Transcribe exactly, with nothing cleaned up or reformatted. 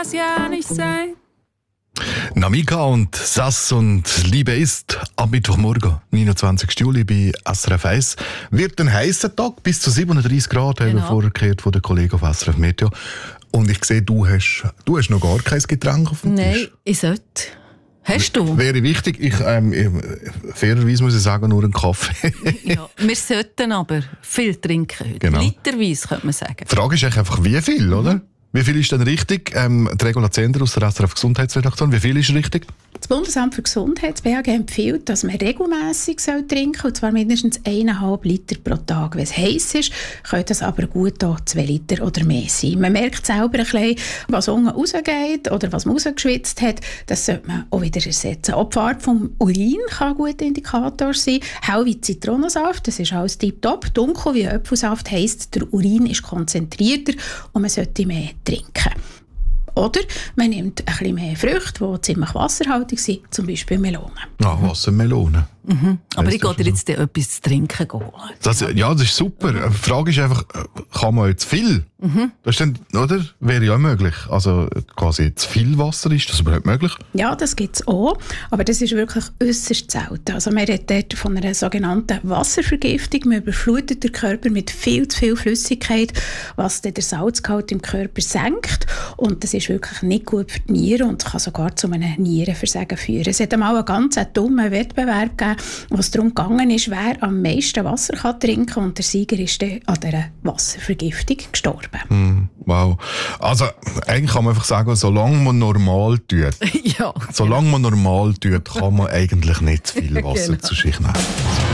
das ja nicht sein. Namika und Sass und Liebe ist am Mittwochmorgen, neunundzwanzigsten Juli bei S R F eins. Wird ein heißer Tag, bis zu siebenunddreißig Grad, genau. Haben wir vorgehört von den Kollegen auf S R F Meteo. Und ich sehe, du hast, du hast noch gar kein Getränk auf dem Tisch. Nein, ich sollte. Hast du? Wäre wichtig. Ich, ähm, ich, fairerweise muss ich sagen, nur einen Kaffee. Ja, wir sollten aber viel trinken heute. Genau. Literweise, könnte man sagen. Die Frage ist einfach, wie viel, mhm. oder? Wie viel ist denn richtig? Ähm, die Regula Zender aus der S R F Gesundheitsredaktion, wie viel ist richtig? Das Bundesamt für Gesundheit, das B A G, empfiehlt, dass man regelmässig trinken soll, und zwar mindestens eineinhalb Liter pro Tag. Wenn es heiß ist, können das aber gut auch zwei Liter oder mehr sein. Man merkt selber ein bisschen, was unten rausgeht oder was man rausgeschwitzt hat, das sollte man auch wieder ersetzen. Auch die Farbe vom Urin kann ein guter Indikator sein. Hell wie Zitronensaft, das ist alles tiptop. Dunkel wie Apfelsaft heisst, der Urin ist konzentrierter und man sollte mehr trinken. Oder man nimmt ein bisschen mehr Früchte, die ziemlich wasserhaltig sind, zum Beispiel Melonen. Ah, Wassermelonen. Mhm. Aber ich gehe dir jetzt so etwas zu trinken holen. Das, ja, das ist super. Die Frage ist einfach, kann man jetzt viel? Mhm. Das ist dann, oder? Wäre ja möglich. Also quasi zu viel Wasser, ist das überhaupt möglich? Ja, das gibt es auch. Aber das ist wirklich äußerst selten. Also man redet dort von einer sogenannten Wasservergiftung. Man überflutet den Körper mit viel zu viel Flüssigkeit, was dann den Salzgehalt im Körper senkt. Und das ist wirklich nicht gut für die Nieren und kann sogar zu einem Nierenversagen führen. Es hat einmal einen ganz dummen Wettbewerb gegeben, wo es darum gegangen ist, wer am meisten Wasser kann trinken kann. Und der Sieger ist dann an dieser Wasservergiftung gestorben. Mm, wow. Also eigentlich kann man einfach sagen, solange man normal tut, ja, solange man normal tut, kann man eigentlich nicht zu viel Wasser genau. zu sich nehmen.